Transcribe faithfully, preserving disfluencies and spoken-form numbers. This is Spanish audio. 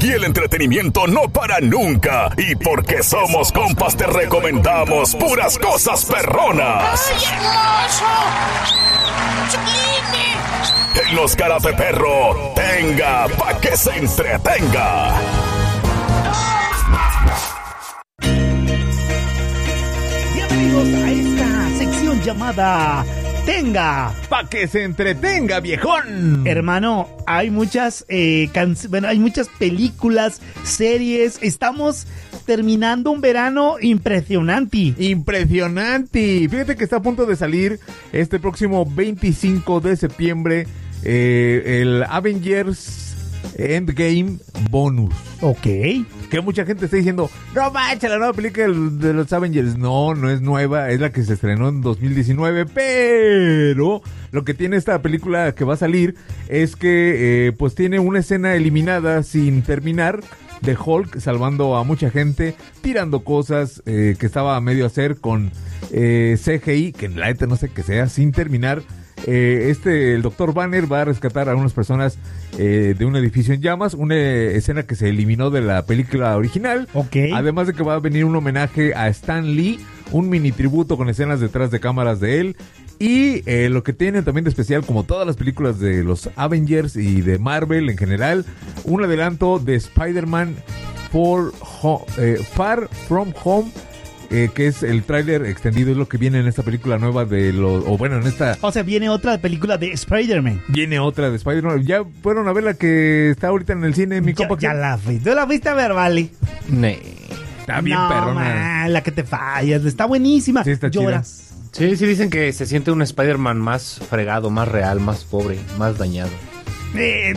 Y el entretenimiento no para nunca. Y porque somos compas te recomendamos puras cosas perronas. ¡Ay, hermoso! ¡Sublime! En los Cara de Perro, tenga pa' que se entretenga. Bienvenidos a esta sección llamada Tenga pa' que se entretenga, viejón. Hermano, hay muchas eh, can- bueno, hay muchas películas, series. Estamos terminando un verano impresionante. Impresionante. Fíjate que está a punto de salir este próximo veinticinco de septiembre eh, el Avengers Endgame Bonus. Ok. Que mucha gente está diciendo, no manches, la nueva película de los Avengers. No, no es nueva, es la que se estrenó en dos mil diecinueve, pero lo que tiene esta película que va a salir es que eh, pues tiene una escena eliminada sin terminar de Hulk salvando a mucha gente, tirando cosas eh, que estaba a medio hacer con eh, C G I, que en la neta no sé qué sea, sin terminar. Eh, este, el doctor Banner va a rescatar a unas personas eh, de un edificio en llamas, una escena que se eliminó de la película original. Ok. Además de que va a venir un homenaje a Stan Lee, un mini tributo con escenas detrás de cámaras de él. Y eh, lo que tienen también de especial, como todas las películas de los Avengers y de Marvel en general, un adelanto de Spider-Man for Ho- eh, Far From Home. Eh, que es el tráiler extendido, es lo que viene en esta película nueva de los, o bueno, en esta... O sea, viene otra película de Spider-Man. Viene otra de Spider-Man. Ya fueron a ver la que está ahorita en el cine, mi Ya, compa. ya la vi. ¿Tú la viste a ver, vale? Ne. Está bien no, perrona. man, la que te fallas. Está buenísima. Sí, está chida. Lloras. Sí, sí dicen que se siente un Spider-Man más fregado, más real, más pobre, más dañado. Eh,